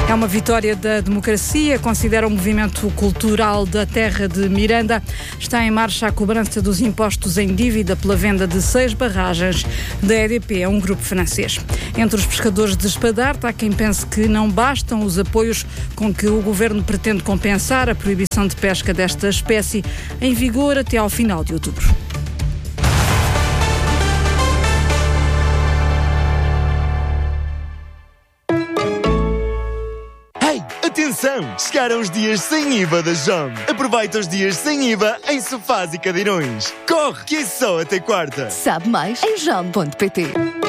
É uma vitória da democracia, considera o movimento cultural da terra de Miranda. Está em marcha a cobrança dos impostos em dívida pela venda de 6 barragens da EDP a um grupo francês. Entre os pescadores de Espadarte, há quem pense que não bastam os apoios com que o governo pretende compensar a proibição de pesca desta espécie, em vigor até ao final de outubro. Atenção! Chegaram os dias sem IVA da JOM. Aproveita os dias sem IVA em sofás e cadeirões. Corre, que é só até quarta. Sabe mais em jom.pt.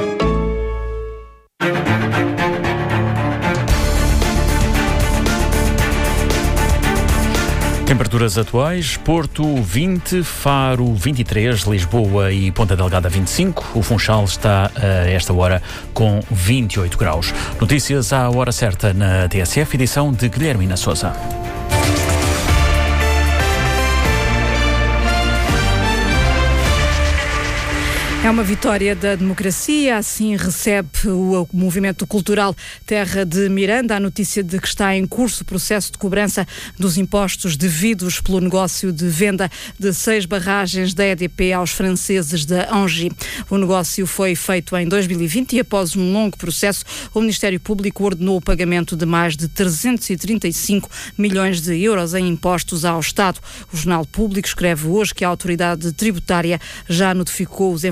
Temperaturas atuais: Porto 20, Faro 23, Lisboa e Ponta Delgada 25. O Funchal está a esta hora com 28 graus. Notícias à hora certa na TSF, edição de Guilhermina Sousa. É uma vitória da democracia, assim recebe o movimento cultural Terra de Miranda a notícia de que está em curso o processo de cobrança dos impostos devidos pelo negócio de venda de 6 barragens da EDP aos franceses da Engie. O negócio foi feito em 2020 e após um longo processo, o Ministério Público ordenou o pagamento de mais de 335 milhões de euros em impostos ao Estado. O Jornal Público escreve hoje que a autoridade tributária já notificou os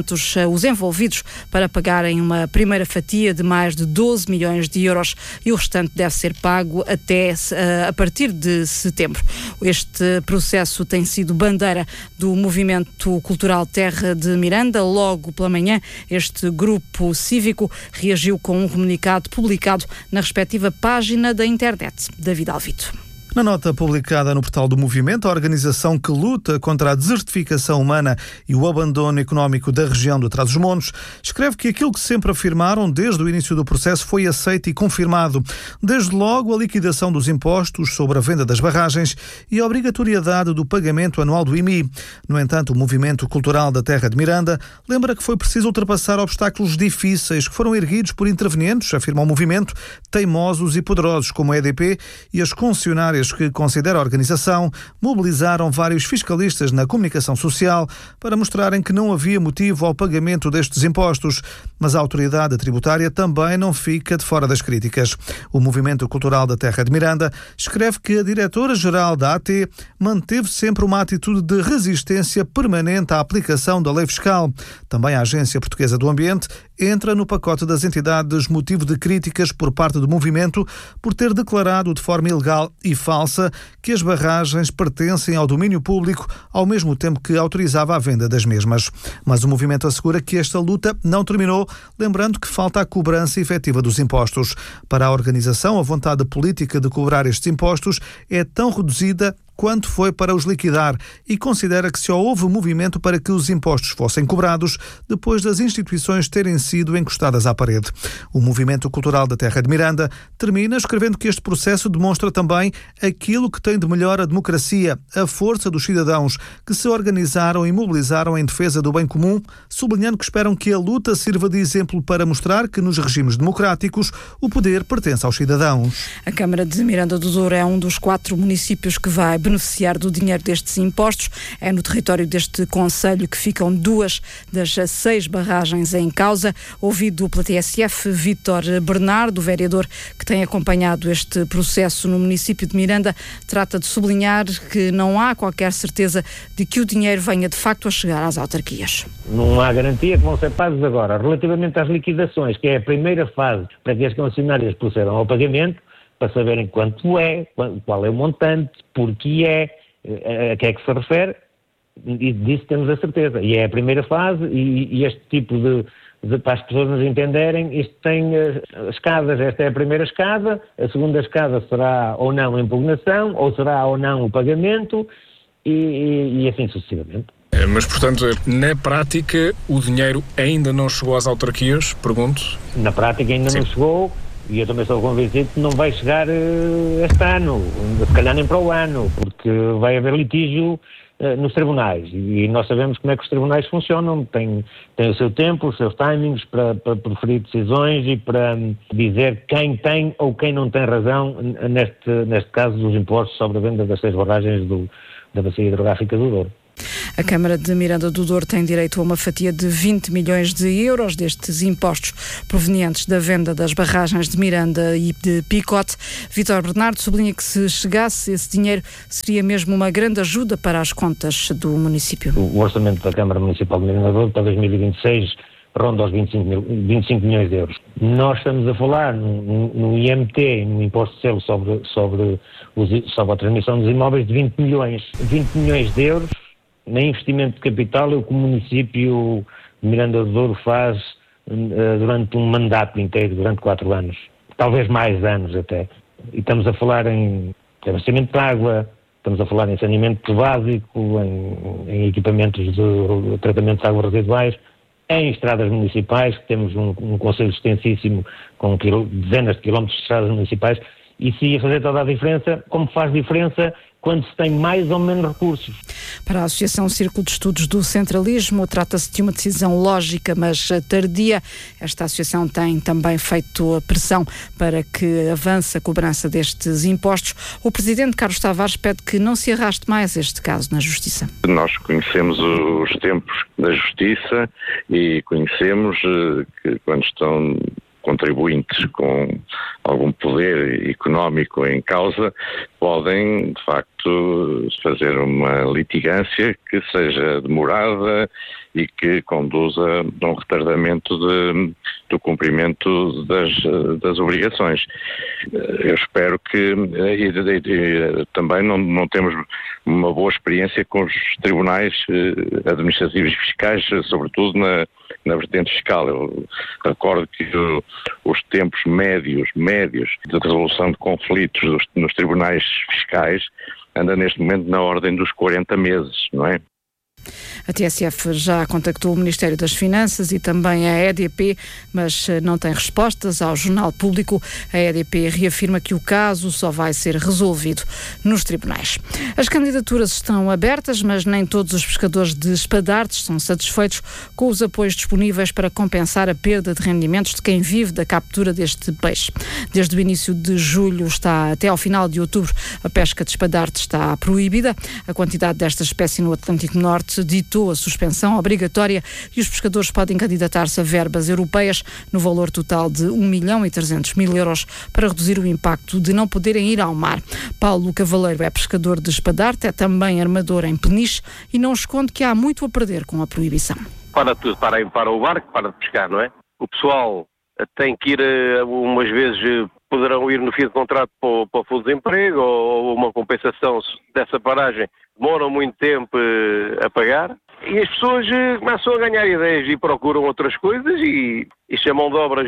envolvidos para pagarem uma primeira fatia de mais de 12 milhões de euros e o restante deve ser pago até a partir de setembro. Este processo tem sido bandeira do movimento cultural Terra de Miranda. Logo pela manhã, este grupo cívico reagiu com um comunicado publicado na respectiva página da internet. David Alvito. Na nota publicada no portal do movimento, a organização que luta contra a desertificação humana e o abandono económico da região de Trás-os-Montes escreve que aquilo que sempre afirmaram desde o início do processo foi aceito e confirmado. Desde logo a liquidação dos impostos sobre a venda das barragens e a obrigatoriedade do pagamento anual do IMI. No entanto, o movimento cultural da Terra de Miranda lembra que foi preciso ultrapassar obstáculos difíceis que foram erguidos por intervenientes, afirma o movimento, teimosos e poderosos como a EDP e as concessionárias que considera a organização, mobilizaram vários fiscalistas na comunicação social para mostrarem que não havia motivo ao pagamento destes impostos. Mas a autoridade tributária também não fica de fora das críticas. O Movimento Cultural da Terra de Miranda escreve que a diretora-geral da AT manteve sempre uma atitude de resistência permanente à aplicação da lei fiscal. Também a Agência Portuguesa do Ambiente entra no pacote das entidades motivo de críticas por parte do movimento por ter declarado de forma ilegal e falsa que as barragens pertencem ao domínio público, ao mesmo tempo que autorizava a venda das mesmas. Mas o movimento assegura que esta luta não terminou, lembrando que falta a cobrança efetiva dos impostos. Para a organização, a vontade política de cobrar estes impostos é tão reduzida quanto foi para os liquidar e considera que só houve movimento para que os impostos fossem cobrados depois das instituições terem sido encostadas à parede. O Movimento Cultural da Terra de Miranda termina escrevendo que este processo demonstra também aquilo que tem de melhor a democracia, a força dos cidadãos que se organizaram e mobilizaram em defesa do bem comum, sublinhando que esperam que a luta sirva de exemplo para mostrar que nos regimes democráticos o poder pertence aos cidadãos. A Câmara de Miranda do Douro é um dos 4 municípios que vai beneficiar do dinheiro destes impostos. É no território deste concelho que ficam 2 das 6 barragens em causa. Ouvido pela TSF, Vítor Bernardo, vereador que tem acompanhado este processo no município de Miranda, trata de sublinhar que não há qualquer certeza de que o dinheiro venha de facto a chegar às autarquias. Não há garantia que vão ser pagos agora. Relativamente às liquidações, que é a primeira fase para que as concessionárias procedam ao pagamento, para saberem quanto é, qual é o montante, porquê a que é que se refere, e disso temos a certeza. E é a primeira fase e este tipo para as pessoas nos entenderem, isto tem escadas, esta é a primeira escada, a segunda escada será ou não a impugnação, ou será ou não o pagamento e assim sucessivamente. Mas, portanto, na prática, o dinheiro ainda não chegou às autarquias, pergunto? Na prática ainda não chegou. E eu também sou convencido que não vai chegar este ano, se calhar nem para o ano, porque vai haver litígio nos tribunais. E nós sabemos como é que os tribunais funcionam, têm o seu tempo, os seus timings para proferir decisões e para dizer quem tem ou quem não tem razão, neste caso dos impostos sobre a venda das 6 barragens da bacia hidrográfica do Douro. A Câmara de Miranda do Douro tem direito a uma fatia de 20 milhões de euros destes impostos provenientes da venda das barragens de Miranda e de Picote. Vítor Bernardo sublinha que se chegasse esse dinheiro seria mesmo uma grande ajuda para as contas do município. O orçamento da Câmara Municipal de Miranda do Douro para 2026 ronda aos 25 milhões de euros. Nós estamos a falar no IMT, no Imposto de Selo sobre a transmissão dos imóveis, de 20 milhões. 20 milhões de euros em investimento de capital é o que o município de Miranda do Douro faz durante um mandato inteiro, durante 4 anos. Talvez mais anos até. E estamos a falar em abastecimento de água, estamos a falar em saneamento básico, em equipamentos de tratamento de águas residuais, em estradas municipais, que temos um concelho extensíssimo com dezenas de quilómetros de estradas municipais, e se ia fazer toda a diferença, como faz diferença quando se tem mais ou menos recursos. Para a Associação Círculo de Estudos do Centralismo, trata-se de uma decisão lógica, mas tardia. Esta associação tem também feito a pressão para que avance a cobrança destes impostos. O Presidente Carlos Tavares pede que não se arraste mais este caso na Justiça. Nós conhecemos os tempos da Justiça e conhecemos que quando estão contribuintes com algum poder económico em causa, podem, de facto, fazer uma litigância que seja demorada e que conduza a um retardamento do cumprimento das obrigações. Eu espero que também não temos uma boa experiência com os tribunais administrativos e fiscais, sobretudo na vertente fiscal. Eu recordo que os tempos médios de resolução de conflitos nos tribunais fiscais anda neste momento na ordem dos 40 meses, não é? A TSF já contactou o Ministério das Finanças e também a EDP, mas não tem respostas. Ao Jornal Público, a EDP reafirma que o caso só vai ser resolvido nos tribunais. As candidaturas estão abertas, mas nem todos os pescadores de Espadartes são satisfeitos com os apoios disponíveis para compensar a perda de rendimentos de quem vive da captura deste peixe. Desde o início de julho até ao final de outubro, a pesca de Espadartes está proibida. A quantidade desta espécie no Atlântico Norte ditou a suspensão obrigatória e os pescadores podem candidatar-se a verbas europeias no valor total de 1.300.000 euros para reduzir o impacto de não poderem ir ao mar. Paulo Cavaleiro é pescador de Espadarte, é também armador em Peniche e não esconde que há muito a perder com a proibição. Para tudo, para o barco, para de pescar, não é? O pessoal tem que ir, umas vezes poderão ir no fim de contrato para o Fundo de Desemprego ou uma compensação dessa paragem. Demoram muito tempo a pagar e as pessoas começam a ganhar ideias e procuram outras coisas e se a mão de obra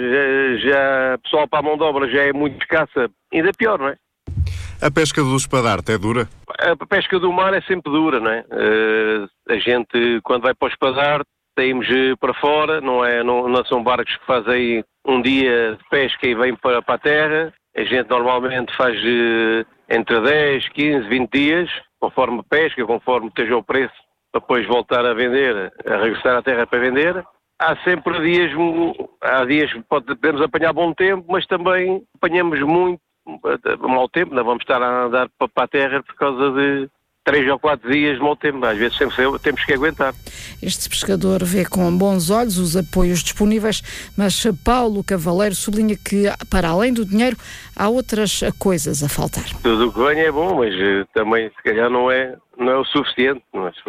já pessoal para a mão de obra já é muito escassa, ainda pior, não é? A pesca do Espadarte é dura? A pesca do mar é sempre dura, não é? A gente, quando vai para o Espadarte, saímos para fora, não são barcos que fazem um dia de pesca e vêm para a terra. A gente normalmente faz entre 10, 15, 20 dias, conforme pesca, conforme esteja o preço, para depois voltar a vender, a regressar à terra para vender. Há sempre dias que podemos apanhar bom tempo, mas também apanhamos muito mau tempo, não vamos estar a andar para a terra por causa de 3 ou 4 dias de mau tempo, às vezes sempre temos que aguentar. Este pescador vê com bons olhos os apoios disponíveis, mas Paulo Cavaleiro sublinha que, para além do dinheiro, há outras coisas a faltar. Tudo o que vem é bom, mas também se calhar não é o suficiente. Não é?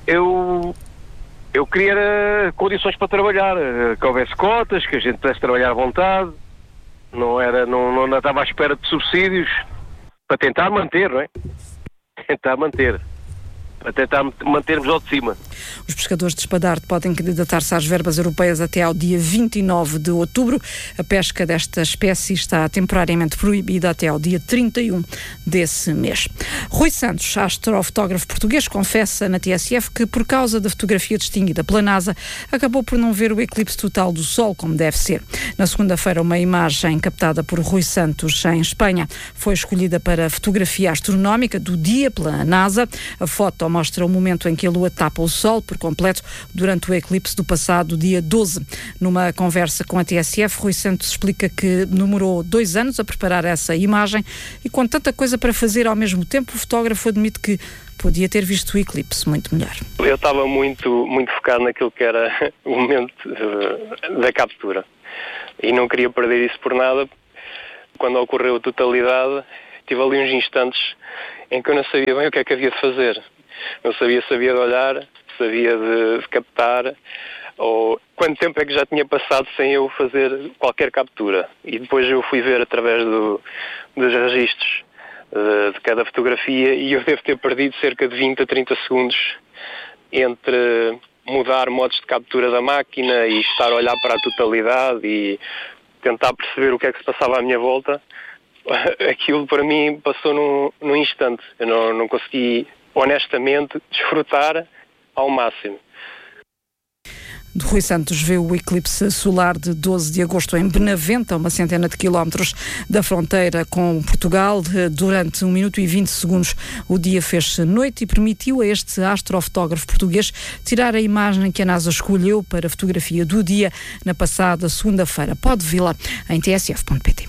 Eu queria condições para trabalhar, que houvesse cotas, que a gente pudesse trabalhar à vontade, não estava à espera de subsídios para tentar manter, não é? Para tentar mantermos ao de cima. Os pescadores de espadarte podem candidatar-se às verbas europeias até ao dia 29 de outubro. A pesca desta espécie está temporariamente proibida até ao dia 31 desse mês. Rui Santos, astrofotógrafo português, confessa na TSF que, por causa da fotografia distinguida pela NASA, acabou por não ver o eclipse total do Sol como deve ser. Na segunda-feira, uma imagem captada por Rui Santos em Espanha foi escolhida para a fotografia astronómica do dia pela NASA. A foto mostra o momento em que a Lua tapa o Sol por completo durante o eclipse do passado dia 12. Numa conversa com a TSF, Rui Santos explica que demorou 2 anos a preparar essa imagem e, com tanta coisa para fazer ao mesmo tempo, o fotógrafo admite que podia ter visto o eclipse muito melhor. Eu estava muito focado naquilo que era o momento da captura e não queria perder isso por nada. Quando ocorreu a totalidade, tive ali uns instantes em que eu não sabia bem o que é que havia de fazer. Não sabia se havia de olhar, se havia de captar, ou quanto tempo é que já tinha passado sem eu fazer qualquer captura. E depois eu fui ver através dos registros de cada fotografia e eu devo ter perdido cerca de 20 a 30 segundos entre mudar modos de captura da máquina e estar a olhar para a totalidade e tentar perceber o que é que se passava à minha volta. Aquilo para mim passou num instante. Eu não consegui, honestamente, desfrutar ao máximo. Rui Santos vê o eclipse solar de 12 de agosto em Benavente, a uma centena de quilómetros da fronteira com Portugal. Durante 1 minuto e 20 segundos o dia fez noite e permitiu a este astrofotógrafo português tirar a imagem que a NASA escolheu para a fotografia do dia na passada segunda-feira. Pode vê-la em tsf.pt.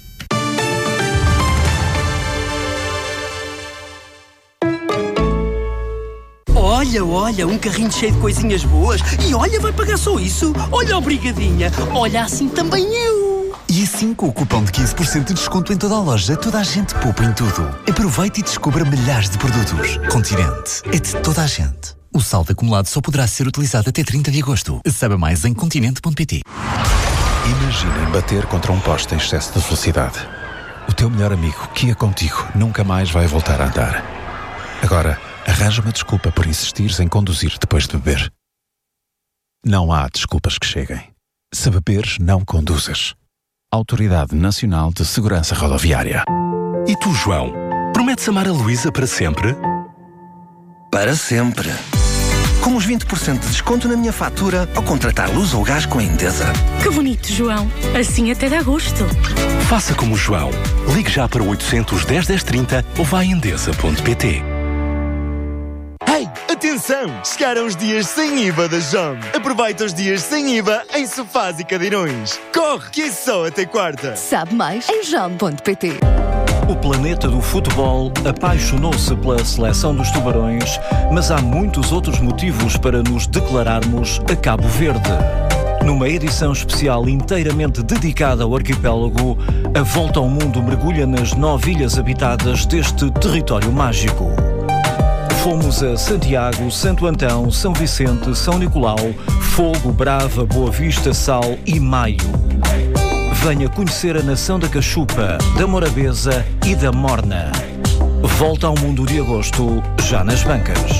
Olha, um carrinho cheio de coisinhas boas. E olha, vai pagar só isso? Olha, obrigadinha. Olha, assim também eu. E assim, com o cupom de 15% de desconto em toda a loja, toda a gente poupa em tudo. Aproveite e descubra milhares de produtos. Continente é de toda a gente. O saldo acumulado só poderá ser utilizado até 30 de agosto. Saiba mais em continente.pt. Imaginem bater contra um poste em excesso de velocidade. O teu melhor amigo, que ia contigo, nunca mais vai voltar a andar. Agora, arranja uma desculpa por insistires em conduzir depois de beber. Não há desculpas que cheguem. Se beberes, não conduzas. Autoridade Nacional de Segurança Rodoviária. E tu, João? Prometes amar a Luísa para sempre? Para sempre. Com os 20% de desconto na minha fatura ao contratar luz ou gás com a Endesa. Que bonito, João. Assim até dá gosto. Faça como o João. Ligue já para o 810 1030 ou vá a endesa.pt. Ei, atenção! Chegaram os dias sem IVA da JOM. Aproveita os dias sem IVA em sofás e cadeirões. Corre, que é só até quarta. Sabe mais em jom.pt. O planeta do futebol apaixonou-se pela seleção dos Tubarões, mas há muitos outros motivos para nos declararmos a Cabo Verde. Numa edição especial inteiramente dedicada ao arquipélago, a Volta ao Mundo mergulha nas 9 ilhas habitadas deste território mágico. Fomos a Santiago, Santo Antão, São Vicente, São Nicolau, Fogo, Brava, Boa Vista, Sal e Maio. Venha conhecer a nação da Cachupa, da Morabeza e da Morna. Volta ao Mundo de agosto, já nas bancas.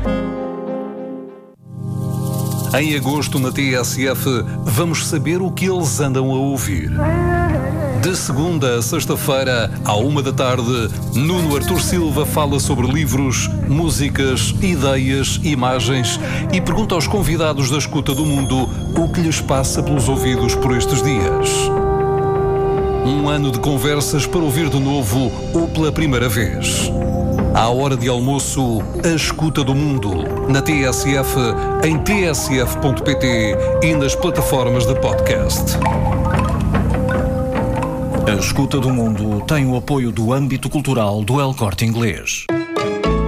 Em agosto, na TSF, vamos saber o que eles andam a ouvir. De segunda a sexta-feira, à 13h, Nuno Artur Silva fala sobre livros, músicas, ideias, imagens e pergunta aos convidados da Escuta do Mundo o que lhes passa pelos ouvidos por estes dias. Um ano de conversas para ouvir de novo ou pela primeira vez. À hora de almoço, a Escuta do Mundo, na TSF, em tsf.pt e nas plataformas de podcast. A Escuta do Mundo tem o apoio do âmbito cultural do El Corte Inglês.